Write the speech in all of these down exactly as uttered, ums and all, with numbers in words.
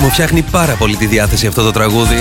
Μου φτιάχνει πάρα πολύ τη διάθεση αυτό το τραγούδι.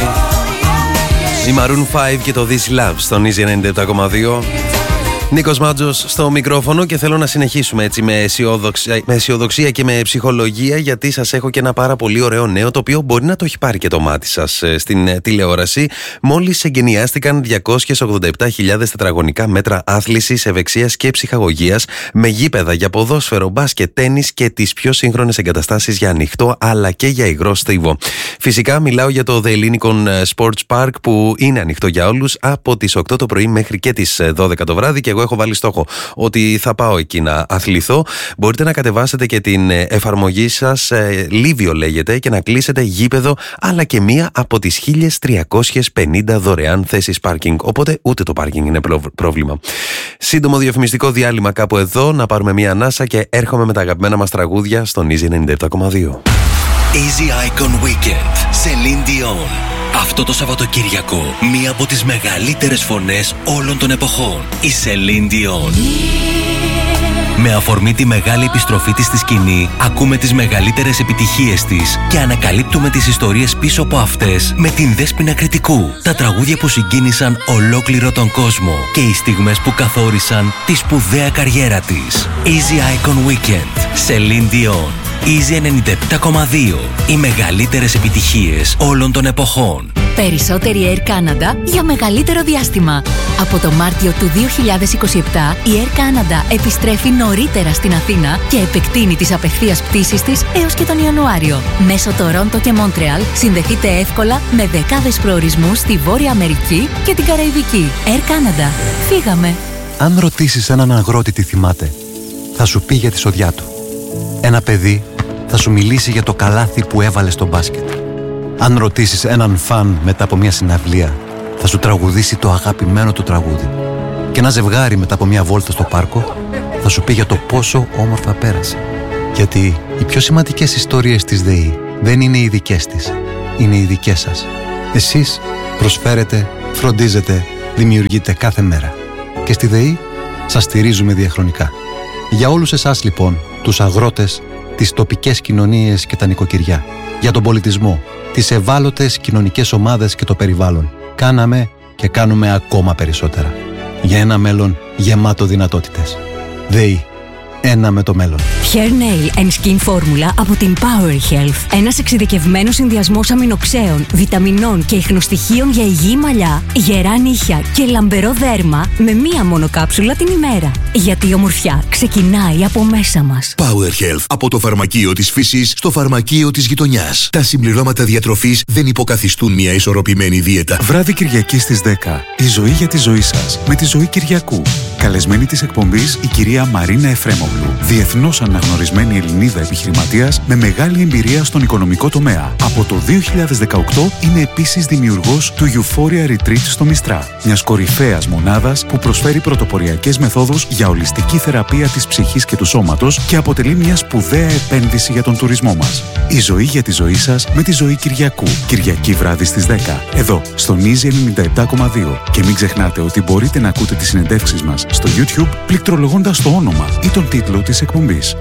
Η Maroon φάιβ και το This Love στον Easy ενενήντα επτά κόμμα δύο. Νίκος Μάτζος στο μικρόφωνο και θέλω να συνεχίσουμε έτσι με αισιοδοξία, με αισιοδοξία και με ψυχολογία, γιατί σας έχω και ένα πάρα πολύ ωραίο νέο, το οποίο μπορεί να το έχει πάρει και το μάτι σας στην τηλεόραση. Μόλις εγκαινιάστηκαν διακόσιες ογδόντα επτά χιλιάδες τετραγωνικά μέτρα άθλησης, ευεξίας και ψυχαγωγίας, με γήπεδα για ποδόσφαιρο, μπάσκετ, τένις και τις πιο σύγχρονες εγκαταστάσεις για ανοιχτό αλλά και για υγρό στίβο. Φυσικά μιλάω για το The Ellinikon Sports Park, που είναι ανοιχτό για όλους από τις οκτώ το πρωί μέχρι και τις δώδεκα το βράδυ, και εγώ έχω βάλει στόχο ότι θα πάω εκεί να αθληθώ. Μπορείτε να κατεβάσετε και την εφαρμογή σας, ε, Livio λέγεται, και να κλείσετε γήπεδο αλλά και μία από τις χίλιες τριακόσιες πενήντα δωρεάν θέσεις πάρκινγκ. Οπότε ούτε το πάρκινγκ είναι πρόβλημα. Σύντομο διαφημιστικό διάλειμμα κάπου εδώ, να πάρουμε μία ανάσα και έρχομαι με τα αγαπημένα μας τραγούδια στον Easy ενενήντα επτά κόμμα δύο. Easy Icon Weekend, Celine Dion. Αυτό το Σαββατοκύριακο, μία από τις μεγαλύτερες φωνές όλων των εποχών, η Celine Dion. Με αφορμή τη μεγάλη επιστροφή της στη σκηνή, ακούμε τις μεγαλύτερες επιτυχίες της και ανακαλύπτουμε τις ιστορίες πίσω από αυτές με την Δέσποινα Κρητικού. Τα τραγούδια που συγκίνησαν ολόκληρο τον κόσμο και οι στιγμές που καθόρισαν τη σπουδαία καριέρα της. Easy Icon Weekend, Celine Dion. Easy ενενήντα επτά κόμμα δύο. Οι μεγαλύτερες επιτυχίες όλων των εποχών. Περισσότερη Air Canada για μεγαλύτερο διάστημα. Από το Μάρτιο του δύο χιλιάδες είκοσι επτά η Air Canada επιστρέφει νωρίτερα στην Αθήνα και επεκτείνει τις απευθείας πτήσεις της έως και τον Ιανουάριο. Μέσω Τορόντο και Μόντρεαλ συνδεθείτε εύκολα με δεκάδες προορισμούς στη Βόρεια Αμερική και την Καραϊβική. Air Canada. Φύγαμε. Αν ρωτήσεις έναν αγρότη τι θυμάται, θα σου πει για τη σοδιά του. Ένα παιδί θα σου μιλήσει για το καλάθι που έβαλε στο μπάσκετ. Αν ρωτήσεις έναν φαν μετά από μια συναυλία, θα σου τραγουδήσει το αγαπημένο του τραγούδι. Και ένα ζευγάρι μετά από μια βόλτα στο πάρκο θα σου πει για το πόσο όμορφα πέρασε. Γιατί οι πιο σημαντικές ιστορίες της ΔΕΗ δεν είναι οι δικές της, είναι οι δικές σας. Εσείς προσφέρετε, φροντίζετε, δημιουργείτε κάθε μέρα. Και στη ΔΕΗ σας στηρίζουμε διαχρονικά. Για όλους εσάς λοιπόν, τους αγρότες, τις τοπικές κοινωνίες και τα νοικοκυριά, για τον πολιτισμό, τις ευάλωτες κοινωνικές ομάδες και το περιβάλλον, κάναμε και κάνουμε ακόμα περισσότερα. Για ένα μέλλον γεμάτο δυνατότητες. ΔΕΗ. Ένα με το μέλλον. Hair Nail and Skin Formula από την Power Health. Ένας εξειδικευμένος συνδυασμός αμινοξέων, βιταμινών και ιχνοστοιχείων για υγιή μαλλιά, γερά νύχια και λαμπερό δέρμα με μία μόνο κάψουλα την ημέρα. Γιατί η ομορφιά ξεκινάει από μέσα μας. Power Health. Από το φαρμακείο της φύσης στο φαρμακείο της γειτονιάς. Τα συμπληρώματα διατροφής δεν υποκαθιστούν μια ισορροπημένη δίαιτα. Βράδυ Κυριακή στις δέκα. Η ζωή για τη ζωή σας. Με τη Ζωή Κυριακού. Καλεσμένη της εκπομπής η κυρία Μαρίνα Εφρέμογλου. Διεθνώς αναγνωρισμένη Ελληνίδα επιχειρηματίας με μεγάλη εμπειρία στον οικονομικό τομέα. Από το δύο χιλιάδες δεκαοκτώ είναι επίσης δημιουργός του Euphoria Retreat στο Μιστρά, μιας κορυφαίας μονάδας που προσφέρει πρωτοποριακές μεθόδους για ολιστική θεραπεία της ψυχής και του σώματος και αποτελεί μια σπουδαία επένδυση για τον τουρισμό μας. Η ζωή για τη ζωή σας με τη Ζωή Κυριακού. Κυριακή βράδυ στις δέκα. Εδώ, στον Easy ενενήντα επτά κόμμα δύο. Και μην ξεχνάτε ότι μπορείτε να ακούτε τις συνεντεύξεις μας στο YouTube πληκτρολογώντας το όνομα ή τον τίτλο της εκπομπής.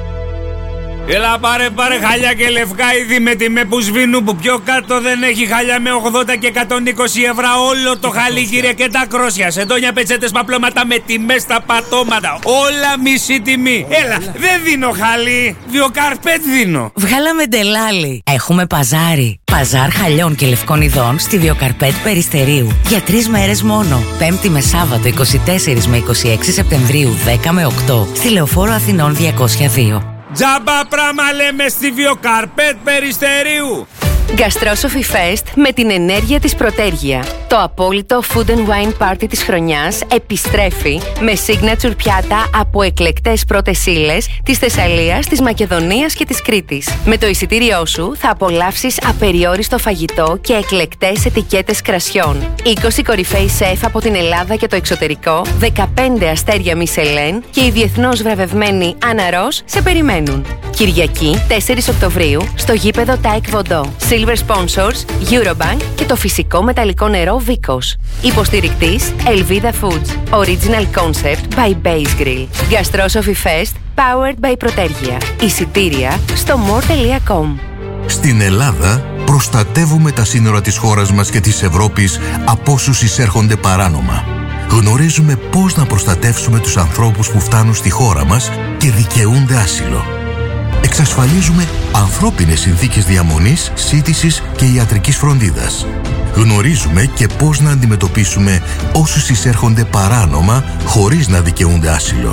Έλα πάρε πάρε χαλιά και λευκά είδη με τιμέ που σβήνουν, που πιο κάτω δεν έχει χαλιά με ογδόντα και εκατόν είκοσι ευρώ όλο το χαλί κύριε, και τα κρόσια, σεντόνια, πετσέτες, παπλώματα με τιμές στα πατώματα, όλα μισή τιμή. Έλα, δεν δίνω χαλί, Βιοκαρπέτ δίνω. Βγάλαμε ντελάλι. Έχουμε παζάρι. Παζάρ χαλιών και λευκών ειδών στη Βιοκαρπέτ Περιστερίου. Για τρεις μέρες μόνο. Πέμπτη με Σάββατο είκοσι τέσσερα με είκοσι έξι Σεπτεμβρίου δέκα με οκτώ. Στη Λεωφόρο Αθηνών διακόσια δύο. Τζάμπα πράμα λέμε στη Βιοκαρπέτ Περιστερίου. Gastrosophy Fest με την ενέργεια της Πρωτέργεια. Το απόλυτο food and wine party της χρονιάς επιστρέφει με signature πιάτα από εκλεκτές πρώτες ύλες της Θεσσαλίας, της Μακεδονίας και της Κρήτης. Με το εισιτήριό σου θα απολαύσεις απεριόριστο φαγητό και εκλεκτές ετικέτες κρασιών. είκοσι κορυφαίοι σεφ από την Ελλάδα και το εξωτερικό, δεκαπέντε αστέρια Μισελέν και η διεθνώς βραβευμένη Άννα Ρος σε περιμένουν. Κυριακή τέσσερις Οκτωβρίου στο γήπεδο Taek Vodo. Silver Sponsors, Eurobank και το φυσικό μεταλλικό νερό Vicos. Υποστηρικτής Elvida Foods. Original Concept by Base Grill. Gastrosophy Fest, powered by Πρωτέργεια. Εισιτήρια στο more τελεία com. Στην Ελλάδα προστατεύουμε τα σύνορα της χώρας μας και της Ευρώπης από όσους εισέρχονται παράνομα. Γνωρίζουμε πώς να προστατεύσουμε τους ανθρώπους που φτάνουν στη χώρα μας και δικαιούνται άσυλο. Εξασφαλίζουμε ανθρώπινες συνθήκες διαμονής, σύντησης και ιατρικής φροντίδας. Γνωρίζουμε και πώς να αντιμετωπίσουμε όσους εισέρχονται παράνομα χωρίς να δικαιούνται άσυλο.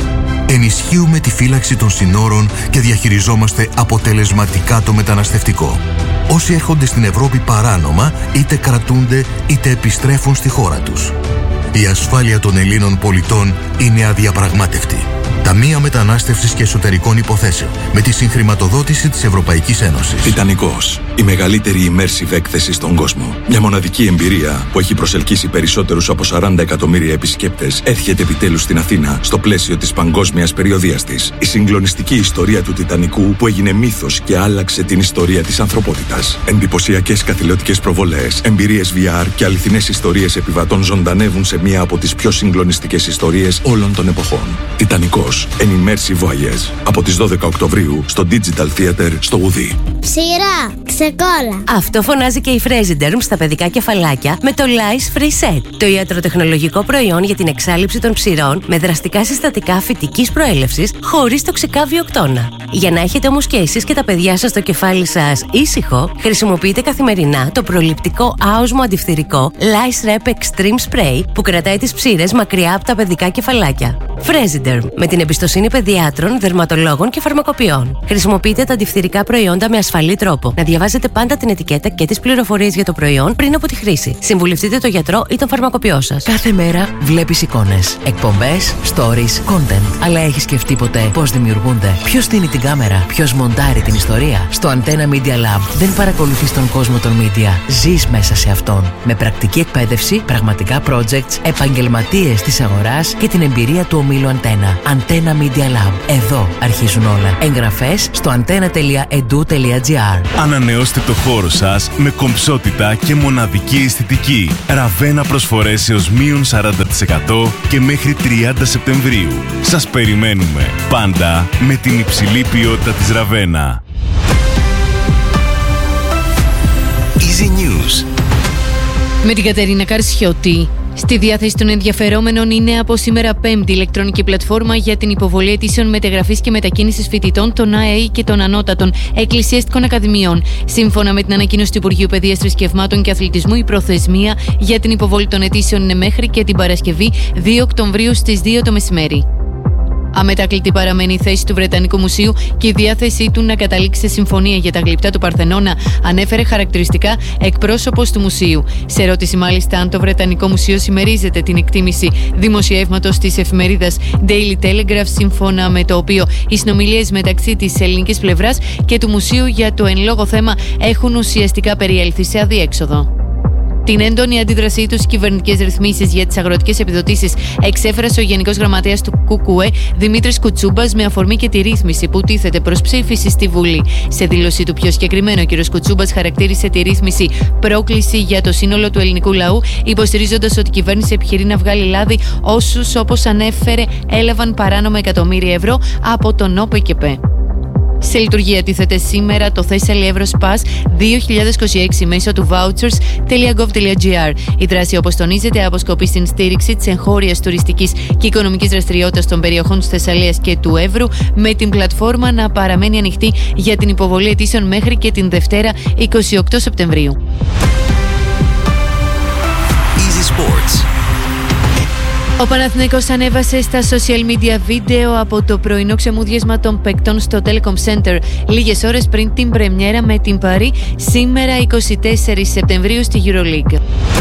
Ενισχύουμε τη φύλαξη των συνόρων και διαχειριζόμαστε αποτελεσματικά το μεταναστευτικό. Όσοι έρχονται στην Ευρώπη παράνομα είτε κρατούνται είτε επιστρέφουν στη χώρα τους. Η ασφάλεια των Ελλήνων πολιτών είναι αδιαπραγμάτευτη. Ταμεία Μετανάστευσης και Εσωτερικών Υποθέσεων με τη συγχρηματοδότηση της Ευρωπαϊκής Ένωσης. Τιτανικός. Η μεγαλύτερη immersive έκθεση στον κόσμο. Μια μοναδική εμπειρία που έχει προσελκύσει περισσότερους από σαράντα εκατομμύρια επισκέπτες έρχεται επιτέλους στην Αθήνα στο πλαίσιο της παγκόσμιας περιοδείας της. Η συγκλονιστική ιστορία του Τιτανικού που έγινε μύθος και άλλαξε την ιστορία της ανθρωπότητας. Εντυπωσιακές καθηλωτικές προβολές, εμπειρίες βι αρ και αληθινές ιστορίες επιβατών ζωντανεύουν σε μία από τις πιο συγκλονιστικές ιστορίες όλων των εποχών. Τιτανικός. An Immersive Voyage από τις δώδεκα Οκτωβρίου στο Digital Theater στο Ουδί. Ψηρά, ξεκόλα. Αυτό φωνάζει και η Fresiderm στα παιδικά κεφαλάκια με το Lice Free Set, το ιατροτεχνολογικό προϊόν για την εξάλειψη των ψηρών με δραστικά συστατικά φυτικής προέλευσης χωρίς τοξικά βιοκτώνα. Για να έχετε όμως και εσείς και τα παιδιά σας το κεφάλι σας ήσυχο, χρησιμοποιείτε καθημερινά το προληπτικό άοσμο αντιφθυρικό Lice Rep Extreme Spray που κρατάει τις ψήρες μακριά από τα παιδικά κεφαλάκια. Fresiderm, με την εμπιστοσύνη παιδιάτρων, δερματολόγων και φαρμακοποιών. Χρησιμοποιείτε τα αντιφθυρικά προϊόντα με ασφαλή τρόπο. Να διαβάζετε πάντα την ετικέτα και τις πληροφορίες για το προϊόν πριν από τη χρήση. Συμβουλευτείτε τον γιατρό ή τον φαρμακοποιό σας. Κάθε μέρα βλέπεις εικόνες, εκπομπές, stories, content. Αλλά έχεις σκεφτεί ποτέ πώς δημιουργούνται? Ποιος στείνει την κάμερα? Ποιος μοντάρει την ιστορία? Στο Antenna Media Lab δεν παρακολουθείς τον κόσμο των media. Ζεις μέσα σε αυτόν. Με πρακτική εκπαίδευση, πραγματικά projects, επαγγελματίες της αγοράς και την εμπειρία του ομίλου Antenna. Antenna Media Lab. Εδώ αρχίζουν όλα. Εγγραφές στο antenna τελεία edu τελεία gr. Ανανεώστε το χώρο σας με κομψότητα και μοναδική αισθητική. Ραβένα προσφορές έως μείον σαράντα τοις εκατό και μέχρι τριάντα Σεπτεμβρίου. Σας περιμένουμε πάντα με την υψηλή ποιότητα της Ραβένα. Easy News. Με την Κατερίνα Καρσιώτη. Στη διάθεση των ενδιαφερόμενων είναι από σήμερα Πέμπτη ηλεκτρονική πλατφόρμα για την υποβολή αιτήσεων μεταγραφής και μετακίνησης φοιτητών των ΑΕΗ και των ανώτατων εκκλησιαστικών ακαδημιών. Σύμφωνα με την ανακοίνωση του Υπουργείου Παιδείας, Θρησκευμάτων και Αθλητισμού, η προθεσμία για την υποβολή των αιτήσεων είναι μέχρι και την Παρασκευή δύο Οκτωβρίου στις δύο το μεσημέρι. Αμετάκλητη παραμένει η θέση του Βρετανικού Μουσείου και η διάθεσή του να καταλήξει σε συμφωνία για τα γλυπτά του Παρθενώνα, ανέφερε χαρακτηριστικά εκπρόσωπος του Μουσείου. Σε ερώτηση μάλιστα αν το Βρετανικό Μουσείο συμμερίζεται την εκτίμηση δημοσιεύματος της εφημερίδας Daily Telegraph, σύμφωνα με το οποίο οι συνομιλίες μεταξύ της ελληνικής πλευράς και του Μουσείου για το εν λόγω θέμα έχουν ουσιαστικά περιέλθει σε αδιέξοδο. Την έντονη αντίδρασή του στις κυβερνητικές ρυθμίσεις για τις αγροτικές επιδοτήσεις εξέφρασε ο Γενικός Γραμματέας του ΚΚΕ Δημήτρης Κουτσούμπας με αφορμή και τη ρύθμιση που τίθεται προς ψήφιση στη Βουλή. Σε δήλωσή του πιο συγκεκριμένο, ο κ. Κουτσούμπας χαρακτήρισε τη ρύθμιση πρόκληση για το σύνολο του ελληνικού λαού, υποστηρίζοντας ότι η κυβέρνηση επιχειρεί να βγάλει λάδι όσους, όπως ανέφερε, έλαβαν παράνομα εκατομμύρια ευρώ από τον ΟΠΕΚΕΠΕ. Σε λειτουργία τίθεται σήμερα το Thessaly Europass δύο χιλιάδες είκοσι έξι μέσω του vouchers τελεία gov τελεία gr. Η δράση, όπως τονίζεται, αποσκοπεί στην στήριξη της εγχώριας τουριστικής και οικονομικής δραστηριότητας των περιοχών της Θεσσαλίας και του Εύρου, με την πλατφόρμα να παραμένει ανοιχτή για την υποβολή αιτήσεων μέχρι και την Δευτέρα είκοσι οκτώ Σεπτεμβρίου. Easy Sports. Ο Παναθηναϊκός ανέβασε στα social media βίντεο από το πρωινό ξεμούδιασμα των παικτών στο Telecom Center λίγες ώρες πριν την πρεμιέρα με την Παρί σήμερα είκοσι τέσσερις Σεπτεμβρίου στη EuroLeague.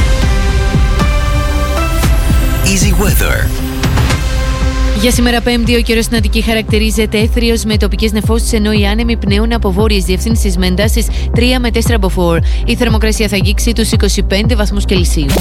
Easy Weather. Για σήμερα Πέμπτη, ο καιρός στην Αττική χαρακτηρίζεται έθριος με τοπικές νεφώσεις, ενώ οι άνεμοι πνέουν από βόρειες διευθύνσεις με εντάσεις τρία με τέσσερα μποφόρ. Η θερμοκρασία θα αγγίξει τους είκοσι πέντε βαθμούς Κελσίου.